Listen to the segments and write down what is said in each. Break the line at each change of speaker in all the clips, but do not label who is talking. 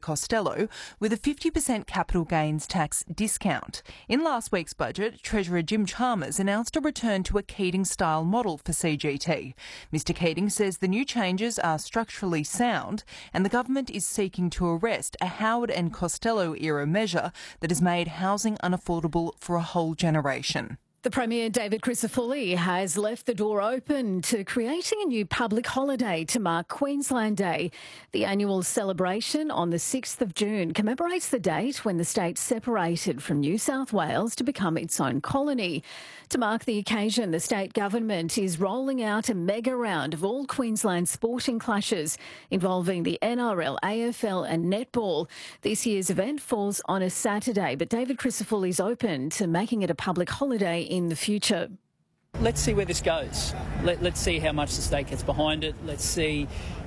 Costello with a 50% capital gains tax discount. In last week's budget, Treasurer Jim Chalmers announced a return to a Keating-style model for CGT. Mr Keating says the new changes are structurally sound and the government is seeking to arrest a Howard and Costello-era measure that has made housing unaffordable for a whole generation.
The Premier, David Crisafulli, has left the door open to creating a new public holiday to mark Queensland Day. The annual celebration on the 6th of June commemorates the date when the state separated from New South Wales to become its own colony. To mark the occasion, the state government is rolling out a mega round of all Queensland sporting clashes involving the NRL, AFL and netball. This year's event falls on a Saturday, but David Crisafulli is open to making it a public holiday in the future.
Let's see where this goes. Let's see how much the state gets behind it. Let's see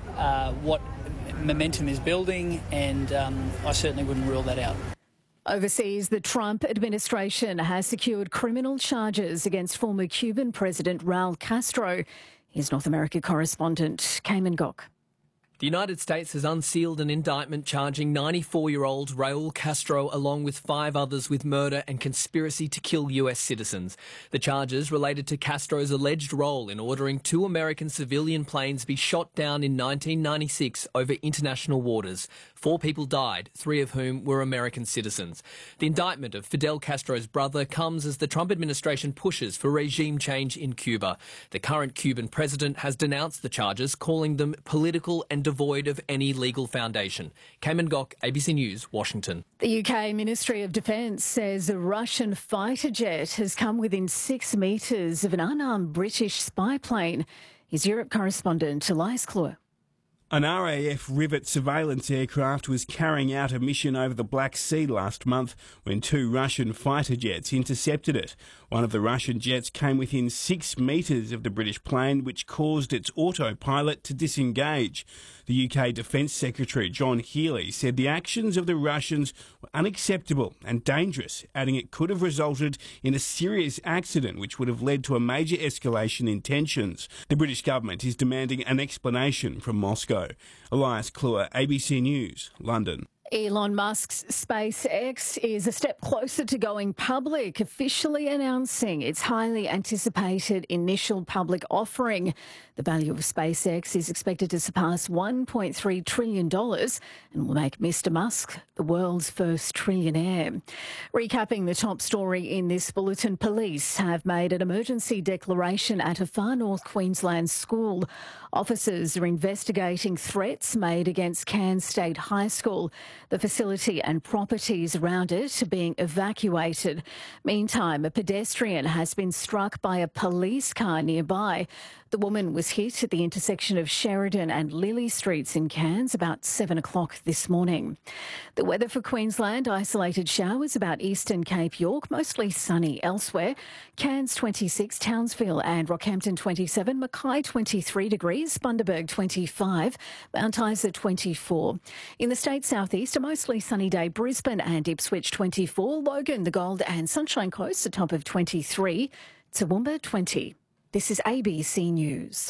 what momentum is building, and I certainly wouldn't rule that out.
Overseas, the Trump administration has secured criminal charges against former Cuban President Raul Castro. Here's North America correspondent Cayman Gok.
The United States has unsealed an indictment charging 94-year-old Raul Castro along with 5 others with murder and conspiracy to kill US citizens. The charges related to Castro's alleged role in ordering 2 American civilian planes be shot down in 1996 over international waters. 4 people died, 3 of whom were American citizens. The indictment of Fidel Castro's brother comes as the Trump administration pushes for regime change in Cuba. The current Cuban president has denounced the charges, calling them political and devoid of any legal foundation. Cayman Gok, ABC News, Washington.
The UK Ministry of Defence says a Russian fighter jet has come within 6 metres of an unarmed British spy plane. Here's Europe correspondent Elias Kluwer.
An RAF Rivet surveillance aircraft was carrying out a mission over the Black Sea last month when 2 Russian fighter jets intercepted it. One of the Russian jets came within 6 metres of the British plane, which caused its autopilot to disengage. The UK Defence Secretary John Healey said the actions of the Russians were unacceptable and dangerous, adding it could have resulted in a serious accident which would have led to a major escalation in tensions. The British government is demanding an explanation from Moscow. Elias Kluwer, ABC News, London.
Elon Musk's SpaceX is a step closer to going public, officially announcing its highly anticipated initial public offering. The value of SpaceX is expected to surpass $1.3 trillion and will make Mr. Musk the world's first trillionaire. Recapping the top story in this bulletin, police have made an emergency declaration at a far north Queensland school. Officers are investigating threats made against Cairns State High School. The facility and properties around it are being evacuated. Meantime, a pedestrian has been struck by a police car nearby. The woman was hit at the intersection of Sheridan and Lilly Streets in Cairns about 7 o'clock this morning. The weather for Queensland, isolated showers about Eastern Cape York, mostly sunny elsewhere. Cairns 26, Townsville and Rockhampton 27, Mackay 23 degrees, Bundaberg 25, Mount Isa 24. In the state southeast, a mostly sunny day, Brisbane and Ipswich 24, Logan, the Gold and Sunshine Coast, a top of 23, Toowoomba 20. This is ABC News.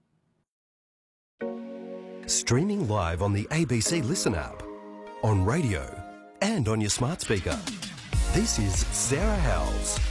Streaming live on the ABC Listen app, on radio and on your smart speaker. This is Sarah Howells.